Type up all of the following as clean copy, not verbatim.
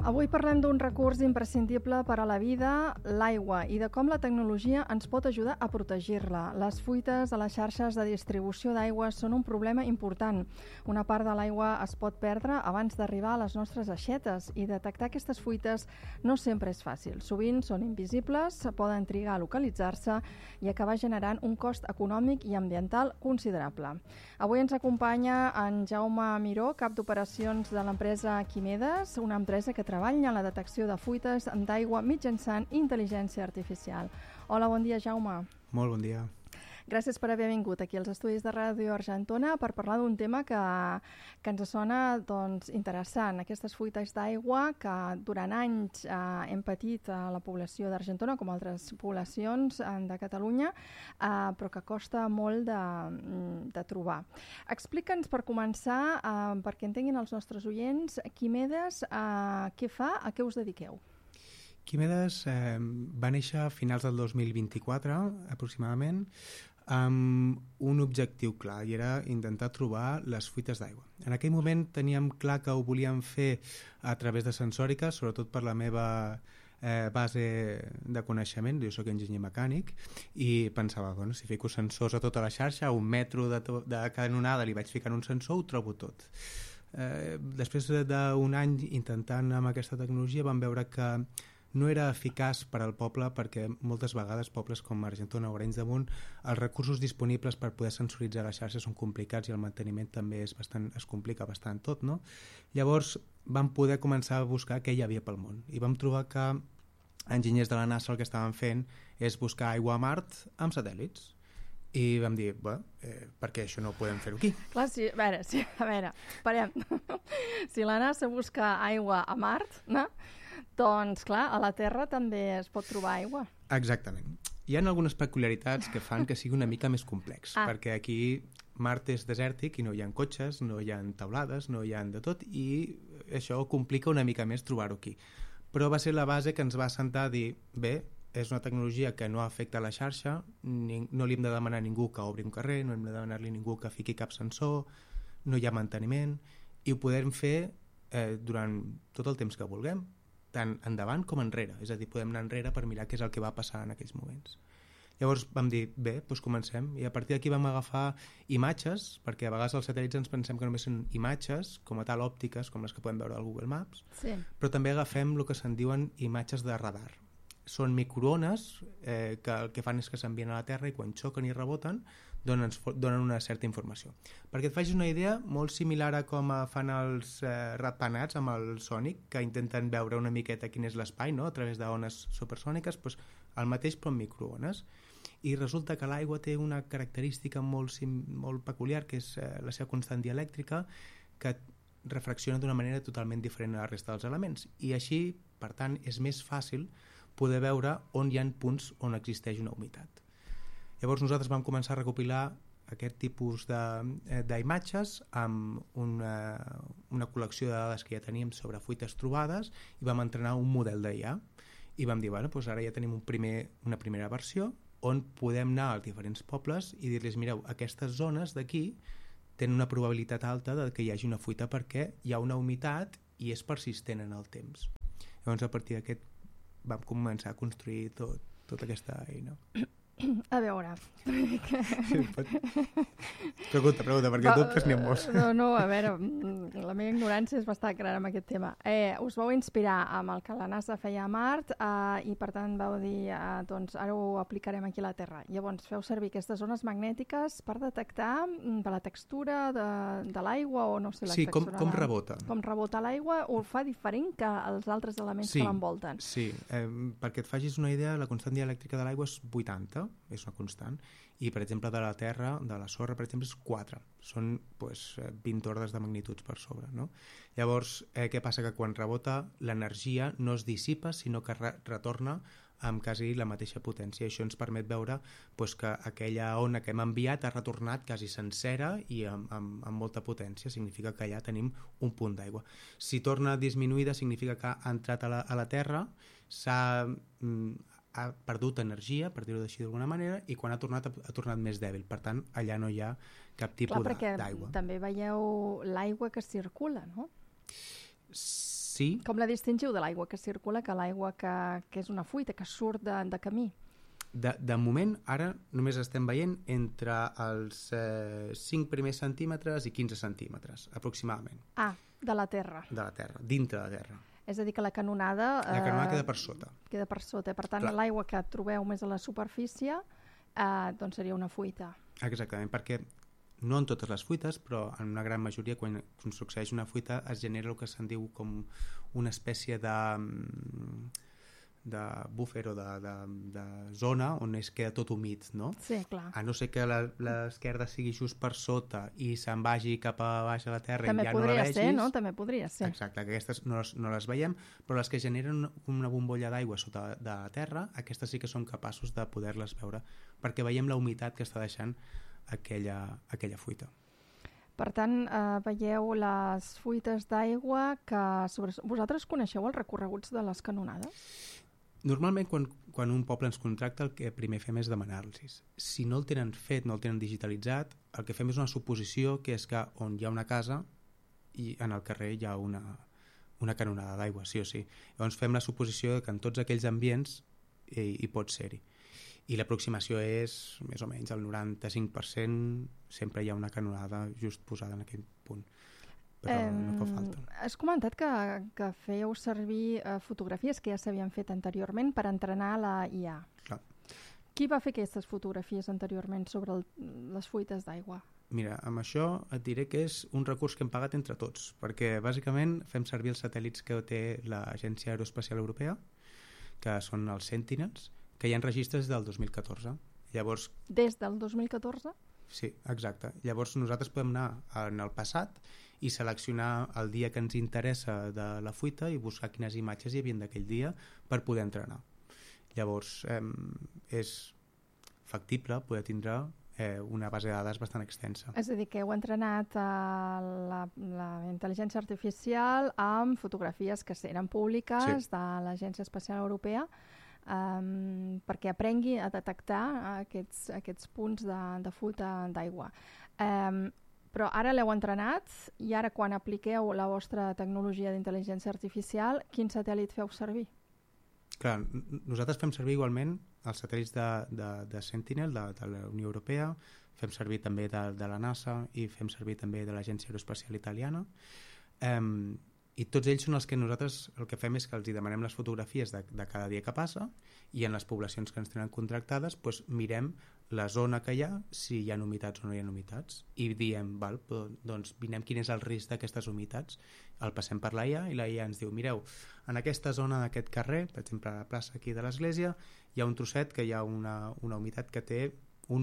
Avui parlem d'un recurs imprescindible per a la vida, l'aigua, i de com la tecnologia ens pot ajudar a protegir-la. Les fuites a les xarxes de distribució d'aigua són un problema important. Una part de l'aigua es pot perdre abans d'arribar a les nostres aixetes i detectar aquestes fuites no sempre és fàcil. Sovint són invisibles, poden trigar a localitzar-se i acabar generant un cost econòmic i ambiental considerable. Avui ens acompanya en Jaume Miró, cap d'operacions de l'empresa Quimedes, una empresa que treballa en la detecció de fuites d'aigua mitjançant intel·ligència artificial. Hola, bon dia, Jaume. Molt bon dia. Gràcies per haver vingut aquí als estudis de Ràdio Argentona per parlar d'un tema que ens sona interessant. Aquestes fuites d'aigua que durant anys hem patit a la població d'Argentona, com altres poblacions de Catalunya, però que costa molt de trobar. Explica'ns, per començar, perquè entenguin els nostres oients, Quimedes, què fa, a què us dediqueu? Quimedes va néixer a finals del 2024, aproximadament, amb un objectiu clar, i era intentar trobar les fuites d'aigua. En aquell moment teníem clar que ho volíem fer a través de sensòrica, sobretot per la meva base de coneixement. Jo soc enginyer mecànic i pensava, bueno, si fico sensors a tota la xarxa, a 1 metro de canonada li vaig ficant un sensor, ho trobo tot. Després d'un any intentant amb aquesta tecnologia vam veure que no era eficaç per al poble, perquè moltes vegades pobles com Argentona o Arenys de Munt, els recursos disponibles per poder sensoritzar la xarxa són complicats i el manteniment també es complica bastant tot, no? Llavors vam poder començar a buscar què hi havia pel món i vam trobar que enginyers de la NASA el que estaven fent és buscar aigua a Mart amb satèl·lits. I vam dir, per què això no ho podem fer aquí? Clar, sí, a veure, parem. Si la NASA busca aigua a Mart, no? Doncs, clar, a la Terra també es pot trobar aigua. Exactament. Hi ha algunes peculiaritats que fan que sigui una mica més complex, perquè aquí Mart és desèrtic i no hi ha cotxes, no hi ha taulades, no hi ha de tot, i això complica una mica més trobar-ho aquí. Però va ser la base que ens va assentar a dir, bé, és una tecnologia que no afecta la xarxa, no li hem de demanar a ningú que obri un carrer, no hem de demanar-li a ningú que fiqui cap sensor, no hi ha manteniment, i ho podem fer durant tot el temps que vulguem, tant endavant com enrere, és a dir, podem anar enrere per mirar què és el que va passar en aquells moments. Llavors vam dir, bé, doncs comencem, i a partir d'aquí vam agafar imatges, perquè a vegades els satèl·lits ens pensem que només són imatges, com a tal òptiques, com les que podem veure al Google Maps, sí. Però també agafem el que se'n diuen imatges de radar. Són microones que el que fan és que s'envien a la Terra i quan xoquen i reboten donen una certa informació. Perquè et facis una idea, molt similar a com fan els ratpenats amb el sònic, que intenten veure una miqueta quin és l'espai, no? A través d'ones supersòniques, doncs el mateix però amb microones. I resulta que l'aigua té una característica molt peculiar, que és la seva constant dielèctrica, que refracciona d'una manera totalment diferent a la resta dels elements. I així, per tant, és més fàcil poder veure on hi ha punts on existeix una humitat. Llavors nosaltres vam començar a recopilar aquest tipus d'imatges amb una col·lecció de dades que ja teníem sobre fuites trobades i vam entrenar un model d'IA i vam dir, bueno, doncs ara ja tenim una primera versió on podem anar als diferents pobles i dir-los, mireu, aquestes zones d'aquí tenen una probabilitat alta de que hi hagi una fuita perquè hi ha una humitat i és persistent en el temps. Llavors a partir d'aquest vam començar a construir tota aquesta eina. A veure... Pregunta, perquè dubtes n'hi ha molts. No, a veure, la meva ignorància és bastant gran amb aquest tema. Us vau inspirar amb el que la NASA feia a Mart i per tant vau dir, doncs ara ho aplicarem aquí a la Terra. Llavors feu servir aquestes zones magnètiques per detectar per la textura de l'aigua o no sé la textura. Sí, com rebota. Com rebota l'aigua ho fa diferent que els altres elements que l'envolten. Sí, perquè et facis una idea, la constant dielèctrica de l'aigua és 80, és una constant, i per exemple de la terra, de la sorra per exemple és 4, són 20 ordres de magnituds per sobre, no? Llavors què passa? Que quan rebota l'energia no es dissipa sinó que retorna amb quasi la mateixa potència. Això ens permet veure que aquella ona que hem enviat ha retornat quasi sencera i amb molta potència, significa que allà tenim un punt d'aigua. Si torna disminuïda significa que ha entrat a la terra, ha perdut energia, per dir-ho així d'alguna manera, i quan ha tornat més dèbil. Per tant, allà no hi ha cap tipus d'aigua. Perquè també veieu l'aigua que circula, no? Sí, sí. Com la distingiu de l'aigua que circula, que l'aigua que és una fuita, que surt de camí? De moment, ara només estem veient entre els 5 primers centímetres i 15 centímetres, aproximadament. Ah, de la terra. De la terra, dintre la terra. És a dir, que la canonada... La canonada queda per sota. Queda per sota. Per tant, l'aigua que trobeu més a la superfície doncs seria una fuita. Exactament, perquè no en totes les fuites, però en una gran majoria, quan succeeix una fuita, es genera el que se'n diu com una espècie de búfer o de zona on es queda tot humit, no? Sí, clar. A no ser que l'esquerda sigui just per sota i se'n vagi cap a baix a la terra també i ja no la vegis. També podria ser, no? També podria ser. Exacte, que aquestes no les veiem, però les que generen una bombolla d'aigua sota de la terra, aquestes sí que som capaços de poder-les veure, perquè veiem la humitat que està deixant aquella fuita. Per tant, veieu les fuites d'aigua que... Vosaltres coneixeu els recorreguts de les canonades? Normalment, quan un poble ens contracta, el que primer fem és demanar-los. Si no el tenen fet, no el tenen digitalitzat, el que fem és una suposició, que és que on hi ha una casa i en el carrer hi ha una canonada d'aigua, sí o sí. Llavors fem la suposició que en tots aquells ambients hi pot ser-hi. I l'aproximació és, més o menys, el 95% sempre hi ha una canonada just posada en aquell punt. Però no fa falta. Has comentat que fèieu servir fotografies que ja s'havien fet anteriorment per entrenar la IA. Clar. Qui va fer aquestes fotografies anteriorment sobre les fuites d'aigua? Mira, amb això et diré que és un recurs que hem pagat entre tots, perquè bàsicament fem servir els satèl·lits que té l'Agència Aeroespacial Europea, que són els Sentinels, que hi ha registres del 2014. Llavors... Des del 2014? Sí, exacte. Llavors nosaltres podem anar en el passat i seleccionar el dia que ens interessa de la fuita i buscar quines imatges hi havia d'aquell dia per poder entrenar. Llavors és factible poder tindre una base de dades bastant extensa. És a dir, que heu entrenat la intel·ligència artificial amb fotografies que eren públiques de l'Agència Espacial Europea perquè aprengui a detectar aquests punts de fuita d'aigua. Però ara l'heu entrenat i ara quan apliqueu la vostra tecnologia d'intel·ligència artificial, quin satèl·lit feu servir? Clar, nosaltres fem servir igualment els satèl·lits de Sentinel, de la Unió Europea, fem servir també de la NASA i fem servir també de l'Agència Aeroespacial Italiana. I tots ells són els que nosaltres el que fem és que els demanem les fotografies de cada dia que passa i en les poblacions que ens tenen contractades mirem la zona que hi ha, si hi ha humitats o no hi ha humitats, i diem, doncs mirem quin és el risc d'aquestes humitats, el passem per l'AIA i l'AIA ens diu, mireu, en aquesta zona d'aquest carrer, per exemple a la plaça aquí de l'església, hi ha un trosset que hi ha una humitat que té un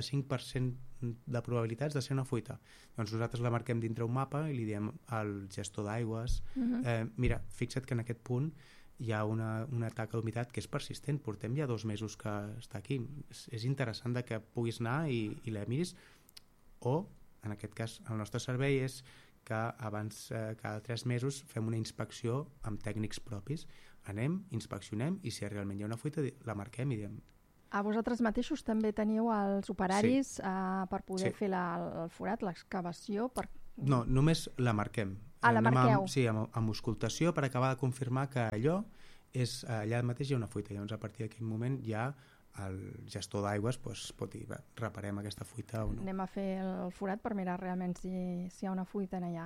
95% de probabilitats de ser una fuita. Doncs nosaltres la marquem dintre un mapa i li diem al gestor d'aigües mira, fixa't que en aquest punt hi ha una taca d'humitat que és persistent, portem ja 2 mesos que està aquí, és interessant que puguis anar i la miris, o en aquest cas el nostre servei és que abans cada 3 mesos fem una inspecció amb tècnics propis, anem, inspeccionem i si realment hi ha una fuita la marquem i diem. A vosaltres mateixos també teniu els operaris per poder fer el forat, l'excavació? No, només la marquem. La marqueu? Sí, amb auscultació per acabar de confirmar que allò és allà mateix hi ha una fuita. Llavors a partir d'aquell moment ja el gestor d'aigües pot dir, reparem aquesta fuita o no. Anem a fer el forat per mirar realment si hi ha una fuita allà.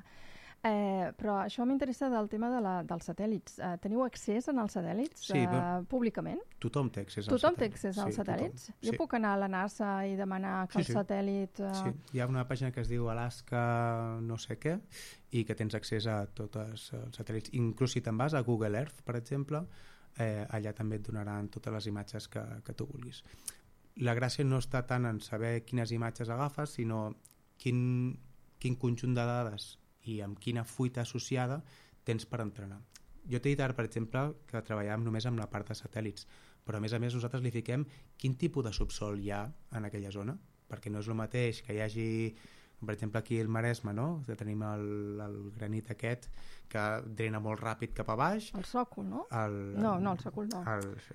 Però això m'interessa del tema dels satèl·lits. Teniu accés als satèl·lits públicament? Tothom té accés als satèl·lits. Tothom té accés als satèl·lits? Jo puc anar a la NASA i demanar que el satèl·lit... Sí, hi ha una pàgina que es diu Alaska no sé què i que tens accés a tots els satèl·lits. Inclús si te'n vas a Google Earth, per exemple, allà també et donaran totes les imatges que tu vulguis. La gràcia no està tant en saber quines imatges agafes, sinó quin conjunt de dades i amb quina fuita associada tens per entrenar. Jo t'he dit ara, per exemple, que treballàvem només amb la part de satèl·lits, però a més nosaltres li fiquem quin tipus de subsol hi ha en aquella zona, perquè no és el mateix que hi hagi, per exemple, aquí al Maresme, no? Que tenim el granit aquest que drena molt ràpid cap a baix. El sòcol, no? No, el sòcol no.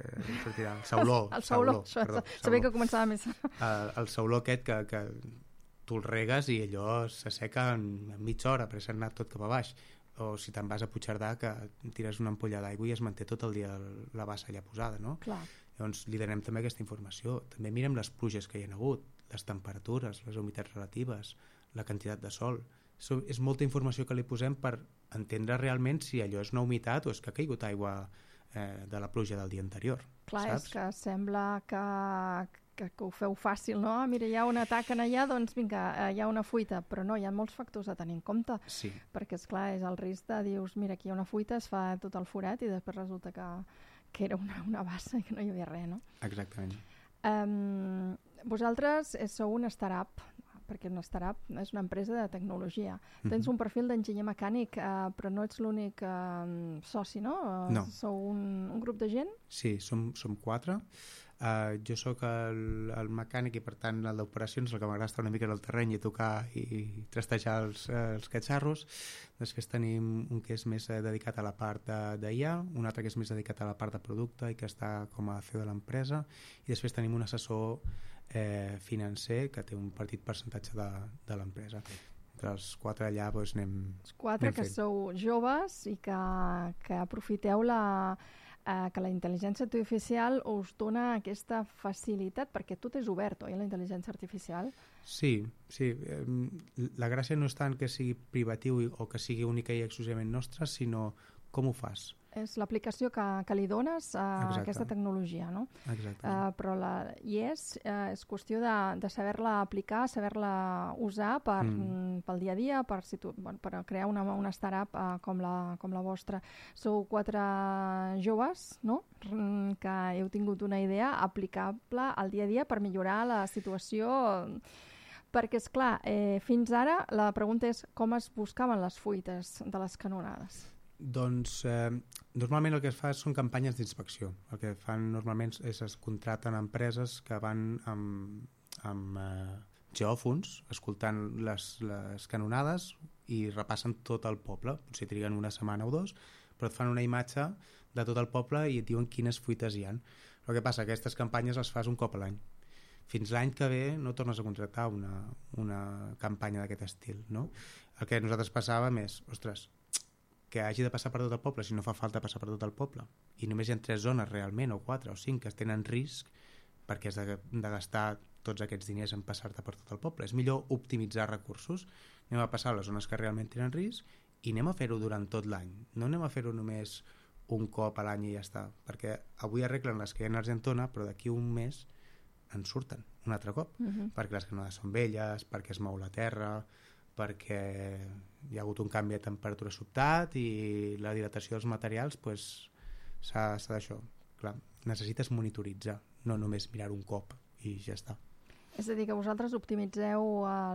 El sauló. El sauló, sabia que començava més. El sauló aquest que tu el regues i allò s'asseca en mitja hora, perquè s'ha anat tot cap a baix. o si te'n vas a Puigcerdà, que tires una ampolla d'aigua i es manté tot el dia la bassa allà posada, no? Clar. Llavors li donem també aquesta informació. També mirem les pluges que hi ha hagut, les temperatures, les humitats relatives, la quantitat de sol. És molta informació que li posem per entendre realment si allò és una humitat o és que ha caigut aigua de la pluja del dia anterior. Clar, saps? És que sembla que ho feu fàcil, no? Mira, hi ha un atac allà, doncs vinga, hi ha una fuita, però no, hi ha molts factors a tenir en compte, sí. Perquè, esclar, és el risc de dius, mira, aquí hi ha una fuita, es fa tot el forat i després resulta que era una bassa i que no hi havia res, no? Exactament. Vosaltres sou una startup, perquè una startup és una empresa de tecnologia. Tens un perfil d'enginyer mecànic, però no ets l'únic soci, no? No. Sou un grup de gent? Sí, som 4. Jo sóc el mecànic i per tant el d'operacions, el que m'agrada estar una mica en el terreny i tocar i trastejar els catxarros. Després tenim un que és més dedicat a la part d'IA, un altre que és més dedicat a la part de producte i que està com a CEO de l'empresa, i després tenim un assessor financer que té un petit percentatge de l'empresa. Entre els 4 allà doncs anem 4 que sou joves i que aprofiteu que la intel·ligència artificial us dona aquesta facilitat, perquè tot és obert, oi, la intel·ligència artificial? Sí. La gràcia no és tant que sigui privatiu o que sigui única i exclusivament nostra, sinó com ho fas. És l'aplicació que li dones a aquesta tecnologia, no? Exacte. Però és qüestió de saber-la aplicar, saber-la usar pel dia a dia, per crear una startup com la vostra. Sou 4 joves, no? Que heu tingut una idea aplicable al dia a dia per millorar la situació. Perquè, esclar, fins ara la pregunta és com es buscaven les fuites de les canonades? Doncs normalment el que es fa són campanyes d'inspecció. El que fan normalment és es contraten empreses que van amb geòfons escoltant les canonades i repassen tot el poble. Potser triguen una setmana o 2, però et fan una imatge de tot el poble i et diuen quines fuites hi ha. El que passa, aquestes campanyes les fas un cop a l'any. Fins l'any que ve no tornes a contractar una campanya d'aquest estil, no? El que a nosaltres passàvem és, ostres, que hagi de passar per tot el poble, si no fa falta passar per tot el poble, i només hi ha 3 zones realment, o 4 o 5 que tenen risc, perquè has de gastar tots aquests diners en passar-te per tot el poble. És millor optimitzar recursos. Anem a passar a les zones que realment tenen risc i anem a fer-ho durant tot l'any. No anem a fer-ho només un cop a l'any i ja està, perquè avui arreglen les que hi ha a Argentona, però d'aquí un mes en surten un altre cop, perquè les canonades són velles, perquè es mou la terra, perquè hi ha hagut un canvi de temperatura sobtat i la dilatació dels materials s'ha d'això. Clar, necessites monitoritzar, no només mirar un cop i ja està. És a dir, que vosaltres optimitzeu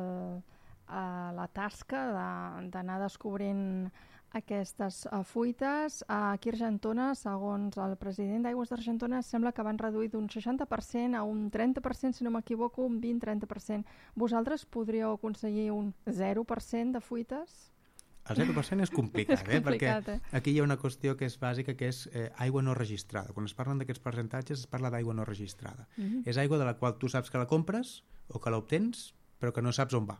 la tasca d'anar descobrint aquestes fuites. Aquí a Argentona, segons el president d'Aigües d'Argentona, sembla que van reduir d'un 60% a un 30%, si no m'equivoco, un 20-30%. Vosaltres podríeu aconseguir un 0% de fuites? El 0% és complicat, perquè aquí hi ha una qüestió que és bàsica, que és aigua no registrada. Quan es parlen d'aquests percentatges es parla d'aigua no registrada. És aigua de la qual tu saps que la compres o que l'obtens, però que no saps on va.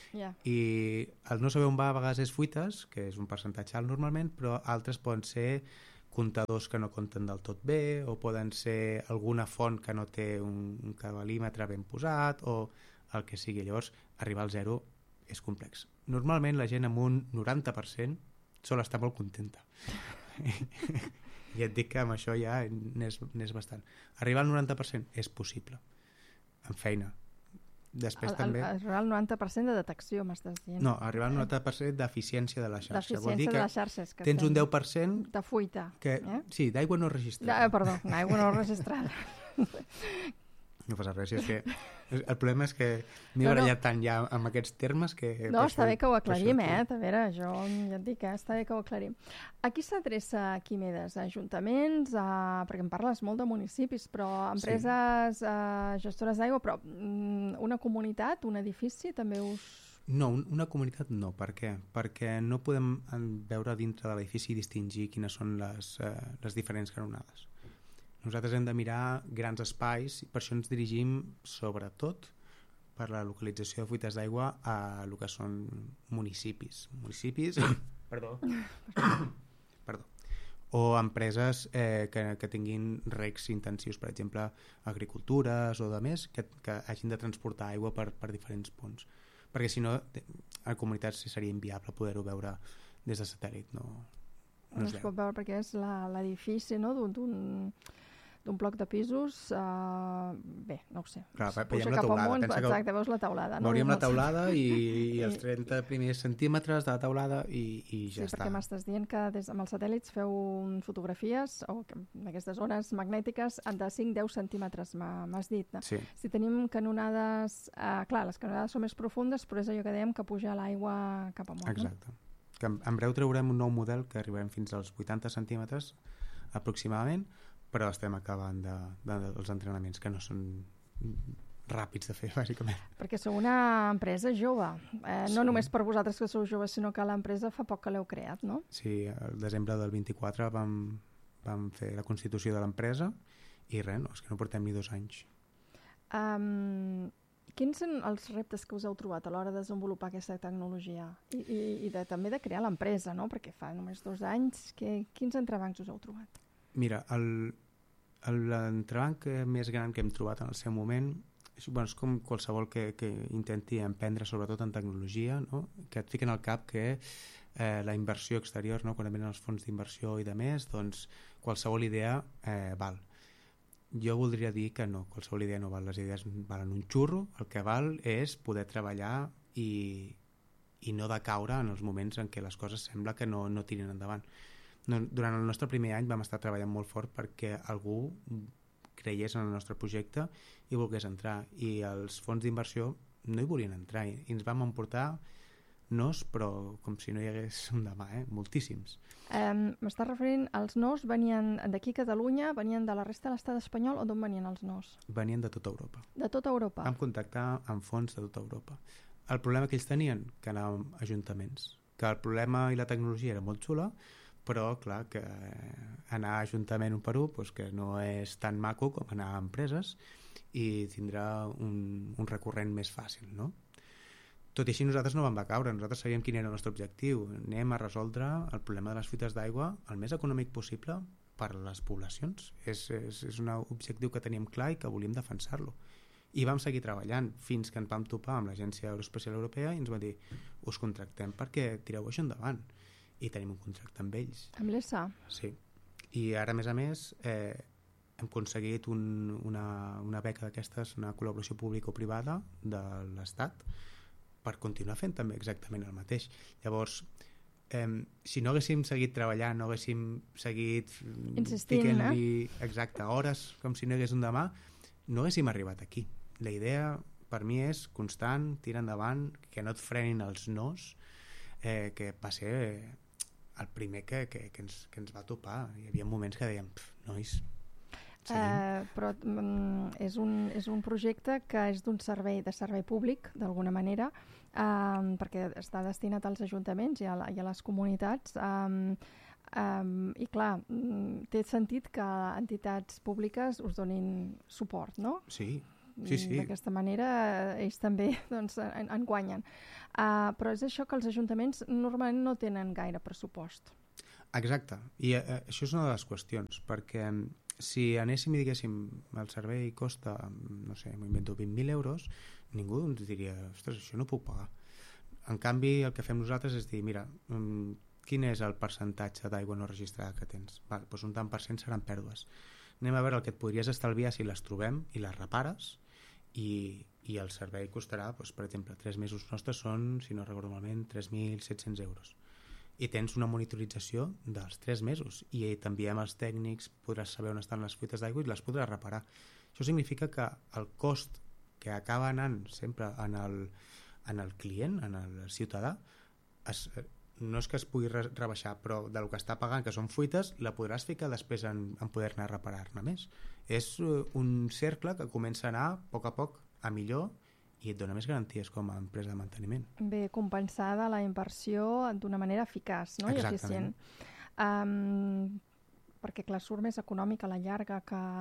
I el no saber on va a vegades és fuites, que és un percentatge alt normalment, però altres poden ser comptadors que no compten del tot bé, o poden ser alguna font que no té un cabalímetre ben posat, o el que sigui. Llavors, arribar al 0 és complex. Normalment la gent amb un 90% sol estar molt contenta. I et dic que amb això ja n'és bastant. Arribar al 90% és possible, amb feina. Després també... Arribar al 90% de detecció, m'estàs dient. No, arribar al 90% d'eficiència de la xarxa. D'eficiència de la xarxa. Tens un 10%... De fuita. Sí, d'aigua no registrada. Perdó, d'aigua no registrada. No passa res, és que el problema és que m'he barallat tant ja amb aquests termes que... No, està bé que ho aclarim, A veure, jo ja et dic, està bé que ho aclarim. A qui s'adreça Quimedes? A ajuntaments? Perquè em parles molt de municipis, però empreses gestores d'aigua, però una comunitat, un edifici, també us... No, una comunitat no. Per què? Perquè no podem veure dintre de l'edifici i distingir quines són les diferents canonades. Nosaltres hem de mirar grans espais i per això ens dirigim sobretot per la localització de fuites d'aigua a el que són municipis. Municipis Perdó. O empreses que tinguin recs intensius, per exemple, agricultures o de més, que hagin de transportar aigua per diferents punts. Perquè si no, a comunitats seria inviable poder-ho veure des de satèl·lit. No es pot veure perquè és l'edifici, no?, d'un bloc de pisos, bé, no ho sé. Clar, veiem la teulada. Exacte, veus la teulada. Veuríem la teulada i els 30 primers centímetres de la teulada i ja està. Sí, perquè m'estàs dient que amb els satèl·lits feu fotografies o d'aquestes zones magnètiques de 5-10 centímetres, m'has dit. Sí. Si tenim canonades... clar, les canonades són més profundes, però és allò que dèiem que puja l'aigua cap amunt. Exacte. Que en breu traurem un nou model que arribarem fins als 80 centímetres aproximadament, però estem acabant dels entrenaments que no són ràpids de fer, bàsicament. Perquè sou una empresa jove, no només per vosaltres que sou joves, sinó que l'empresa fa poc que l'heu creat, no? Sí, al desembre del 24 vam fer la constitució de l'empresa i res, no, és que no portem ni 2 anys. Quins són els reptes que us heu trobat a l'hora de desenvolupar aquesta tecnologia? I també de crear l'empresa, no? Perquè fa només 2 anys. Quins entrebancs us heu trobat? Mira, l'entrebanc més gran que hem trobat en el seu moment és com qualsevol que intenti emprendre, sobretot en tecnologia, no? Que et fiquen al cap que la inversió exterior, no? Quan venen els fons d'inversió i de més, doncs qualsevol idea val. Jo voldria dir que no, qualsevol idea no val, les idees valen un xurro, el que val és poder treballar i no decaure en els moments en què les coses sembla que no tiren endavant. Durant el nostre primer any vam estar treballant molt fort perquè algú creiés en el nostre projecte i volgués entrar, i els fons d'inversió no hi volien entrar i ens vam emportar nos, però com si no hi hagués un demà, moltíssims. M'estàs referint, els nos venien d'aquí a Catalunya, venien de la resta de l'estat espanyol, o d'on venien els nos? Venien de tota Europa. De tota Europa? Vam contactar amb fons de tota Europa. El problema que ells tenien, que anàvem a ajuntaments, que el problema i la tecnologia era molt xula, però clar, que anar a Ajuntament un per un doncs que no és tan maco com anar a empreses i tindrà un recurrent més fàcil, no? Tot i així nosaltres no vam caure, nosaltres sabíem quin era el nostre objectiu. Anem a resoldre el problema de les fuites d'aigua el més econòmic possible per a les poblacions. És un objectiu que teníem clar i que volíem defensar-lo. I vam seguir treballant fins que ens vam topar amb l'Agència Aeroespacial Europea i ens va dir, us contractem perquè tireu això endavant. I tenim un contracte amb ells. Amb l'ESA? Sí. I ara, a més, hem aconseguit una beca d'aquestes, una col·laboració pública o privada de l'Estat, per continuar fent també exactament el mateix. Llavors, si no haguéssim seguit treballant, no haguéssim seguit ficant-li hores com si no hi hagués un demà, no haguéssim arribat aquí. La idea, per mi, és constant, tirar endavant, que no et frenin els nos, que va ser el primer que ens va topar. Hi havia moments que dèiem, nois, però és un projecte que és d'un servei públic, d'alguna manera, perquè està destinat als ajuntaments i a les comunitats, i clar, té sentit que entitats públiques us donin suport, no? Sí. D'aquesta manera ells també en guanyen. Però és això que els ajuntaments normalment no tenen gaire pressupost. Exacte, i això és una de les qüestions, perquè si anéssim i diguéssim el servei costa, no sé, m'ho invento 20.000 euros, ningú ens diria, ostres, això no puc pagar. En canvi, el que fem nosaltres és dir, mira, quin és el percentatge d'aigua no registrada que tens? Doncs un tant per cent seran pèrdues. Anem a veure el que et podries estalviar si les trobem i les repares, i el servei costarà, doncs, per exemple, 3 mesos nostres són, si no recordo malament, 3.700 euros. I tens una monitorització dels 3 mesos i t'enviem els tècnics, podràs saber on estan les fuites d'aigua i les podràs reparar. Això significa que el cost que acaba anant sempre en el client, en el ciutadà, no és que es pugui rebaixar, però del que està pagant, que són fuites, la podràs ficar després en poder-ne reparar-ne més. És un cercle que comença a anar a poc a millor i et dona més garanties com a empresa de manteniment. Bé, compensada la inversió d'una manera eficaç, no? I eficient. perquè clar, surt més econòmic a la llarga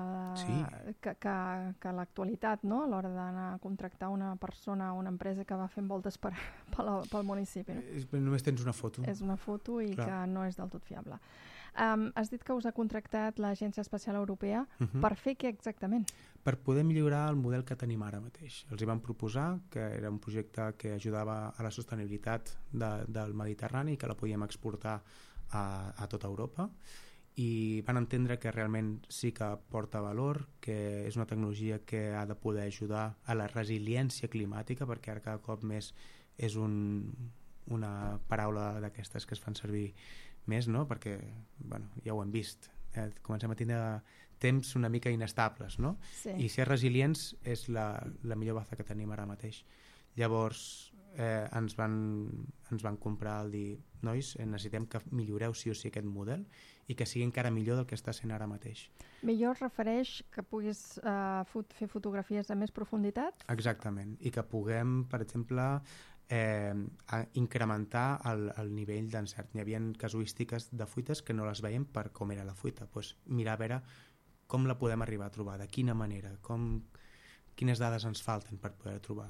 que l'actualitat, no? A l'hora d'anar a contractar una persona o una empresa que va fent voltes pel municipi. No? Només tens una foto. És una foto i que no és del tot fiable. Has dit que us ha contractat l'Agència Espacial Europea per fer què exactament? Per poder millorar el model que tenim ara mateix. Els hi vam proposar que era un projecte que ajudava a la sostenibilitat del Mediterrani i que la podíem exportar a tota Europa, i van entendre que realment sí que porta valor, que és una tecnologia que ha de poder ajudar a la resiliència climàtica, perquè ara cada cop més és una paraula d'aquestes que es fan servir més, no? Perquè ja ho hem vist, comencem a tindre temps una mica inestables, no? Sí. I ser resilients és la millor baza que tenim ara mateix. Llavors ens van comprar el dir, nois, necessitem que milloreu sí o sí aquest model i que sigui encara millor del que està sent ara mateix. Millor es refereix que puguis fer fotografies amb més profunditat? Exactament, i que puguem, per exemple, incrementar el nivell d'encert. Hi havia casuístiques de fuites que no les veiem per com era la fuita. Pues mirar a veure com la podem arribar a trobar, de quina manera, quines dades ens falten per poder trobar.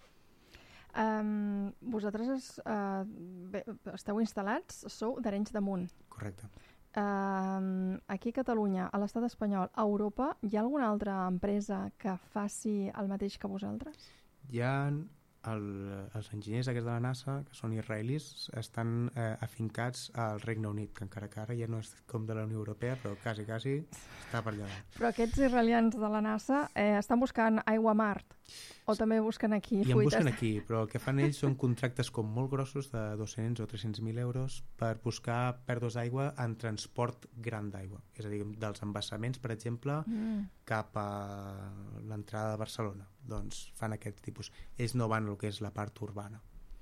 Vosaltres esteu instal·lats, sou d'Arenys de Munt. Correcte. Aquí a Catalunya, a l'estat espanyol, a Europa, hi ha alguna altra empresa que faci el mateix que vosaltres? Hi ha els enginyers aquests de la NASA, que són israelis, estan afincats al Regne Unit, que encara que ara ja no és com de la Unió Europea, però quasi està per allà. Però aquests israelians de la NASA estan buscant aigua a Mart? O també busquen aquí fuites? I en busquen aquí, però el que fan ells són contractes com molt grossos de 200 o 300.000 euros per buscar pèrdues d'aigua en transport gran d'aigua. És a dir, dels embassaments, per exemple, cap a l'entrada de Barcelona. Doncs fan aquest tipus. Ells no van el que és la part urbana.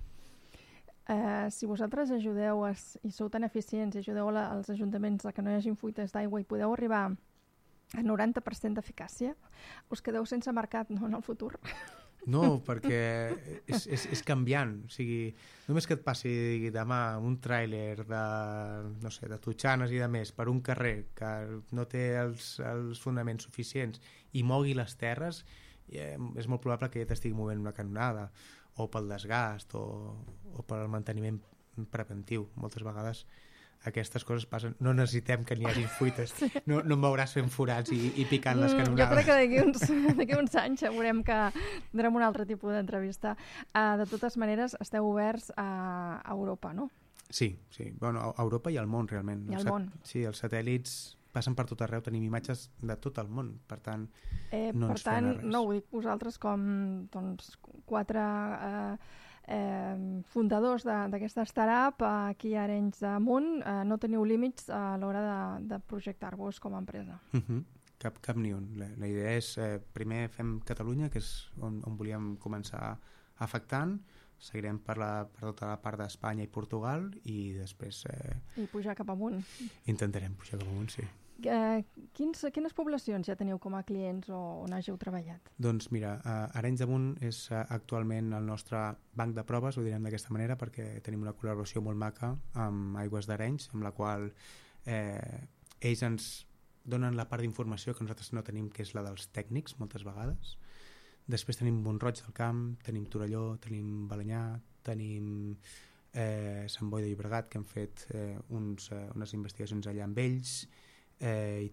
Si vosaltres ajudeu i sou tan eficients i ajudeu als ajuntaments a que no hi hagin fuites d'aigua i podeu arribar a 90% d'eficàcia, us quedeu sense mercat, no, en el futur? No, perquè és canviant. O sigui, només que et passi demà un tràiler de totxanes i de més per un carrer que no té els fonaments suficients i mogui les terres, és molt probable que ja t'estigui movent una canonada, o pel desgast o pel manteniment preventiu. Moltes vegades aquestes coses passen. No necessitem que n'hi hagi fuites. No em veuràs fent forats i picant les canonades. Jo crec que d'aquí uns anys veurem que tindrem un altre tipus d'entrevista. De totes maneres, esteu oberts a Europa, no? Sí. Bueno, a Europa i al món, realment. I al món. Sí, els satèl·lits passen per tot arreu, tenim imatges de tot el món, per tant, no ens frena res. No ho dic vosaltres com 4 fundadors d'aquesta startup aquí a Arenys de Munt, no teniu límits a l'hora de projectar-vos com a empresa. Cap ni un. La idea és, primer fem Catalunya, que és on volíem començar afectant, seguirem per tota la part d'Espanya i Portugal i després... I pujar cap amunt. Intentarem pujar cap amunt, sí. Quines poblacions ja teniu com a clients o on hàgiu treballat? Doncs mira, Arenys de Munt és actualment el nostre banc de proves, ho direm d'aquesta manera, perquè tenim una col·laboració molt maca amb Aigües d'Arenys, amb la qual ells ens donen la part d'informació que nosaltres no tenim, que és la dels tècnics, moltes vegades. Després tenim Mont-roig del Camp, tenim Torelló, tenim Balenyà, tenim Sant Boi de Llobregat, que hem fet unes investigacions allà amb ells, i